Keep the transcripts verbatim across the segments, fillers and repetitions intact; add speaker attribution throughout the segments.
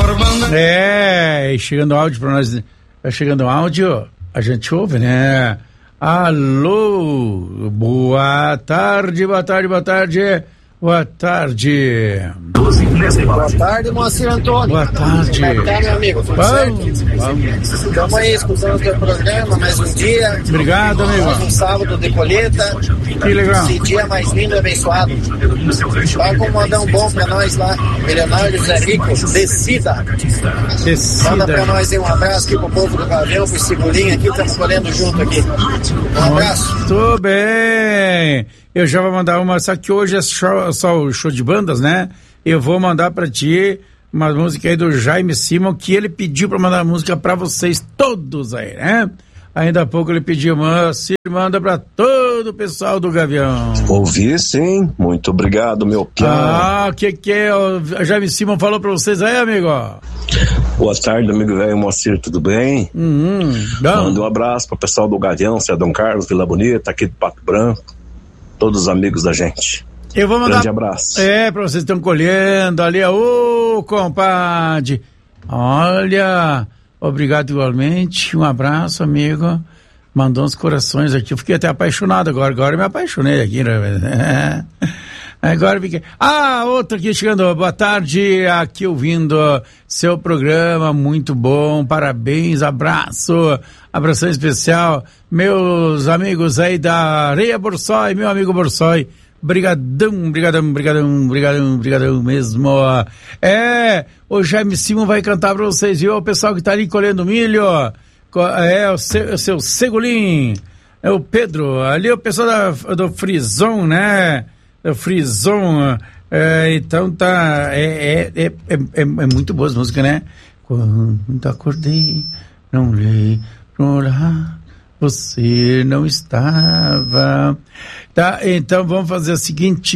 Speaker 1: É, chegando áudio pra nós. Tá chegando áudio, a gente ouve, né? Alô, boa tarde, boa tarde, boa tarde, boa tarde.
Speaker 2: Boa tarde, Moacir Antônio.
Speaker 1: Boa tarde.
Speaker 2: Como é que tá, meu amigo? Tudo
Speaker 1: Vamos,
Speaker 2: certo?
Speaker 1: vamos.
Speaker 2: Estamos aí escutando o teu programa, mais um dia.
Speaker 1: Obrigado, amigo.
Speaker 2: Mais um sábado de colheita.
Speaker 1: Que legal.
Speaker 2: Esse dia mais lindo e abençoado. Vai com um modão bom pra nós lá, Milionário José Rico, Decida.
Speaker 1: Decida.
Speaker 2: Manda pra nós aí um abraço aqui pro povo do Gavião, pro Segurinho aqui, estamos colhendo junto aqui. Um abraço.
Speaker 1: Muito bem. Eu já vou mandar uma, só que hoje é show, só o show de bandas, né? Eu vou mandar pra ti uma música aí do Jaime Simon, que ele pediu pra mandar música pra vocês todos aí, né? Ainda há pouco ele pediu, mas manda pra todo o pessoal do Gavião.
Speaker 3: Ouvi sim, muito obrigado, meu piano.
Speaker 1: Ah, o que que é? O Jaime Simon falou pra vocês aí, amigo?
Speaker 3: Boa tarde, amigo velho Moacir, tudo bem?
Speaker 1: Uhum,
Speaker 3: Manda um abraço pro pessoal do Gavião, Cidadão Carlos, Vila Bonita, aqui do Pato Branco, todos os amigos da gente.
Speaker 1: Eu vou mandar.
Speaker 3: Grande abraço.
Speaker 1: É, pra vocês que estão colhendo ali, ô, compadre. Olha, obrigado igualmente, um abraço, amigo. Mandou uns corações aqui, eu fiquei até apaixonado agora, agora eu me apaixonei aqui, né? Agora fiquei. Ah, outro aqui chegando, boa tarde, aqui ouvindo seu programa, muito bom, parabéns, abraço, abração especial, meus amigos aí da Areia Borsói, meu amigo Borsói. Brigadão, brigadão, brigadão, brigadão, brigadão mesmo. É, o Jaime Simon vai cantar pra vocês, viu? O pessoal que tá ali colhendo milho, é o seu, o seu Segulim, é o Pedro, ali é o pessoal da, do Frison, né? Do Frison, é, então tá, é, é, é, é, é muito boa as músicas, né? Quando acordei, não olhei pra olhar, você não estava. Tá, então vamos fazer o seguinte,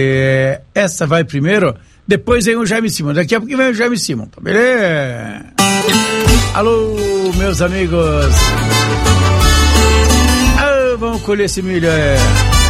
Speaker 1: essa vai primeiro, depois vem o Jaime Simon, daqui a pouco vem o Jaime Simon, tá beleza? Alô, meus amigos, ah, vamos colher esse milho, é...